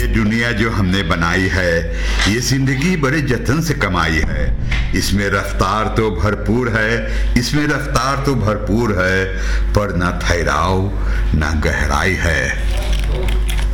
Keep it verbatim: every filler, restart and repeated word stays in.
दुनिया जो हमने बनाई है, ये जिंदगी बड़े जतन से कमाई है। इसमें रफ्तार तो भरपूर है, इसमें रफ्तार तो भरपूर है, पर ना ठहराव ना गहराई है।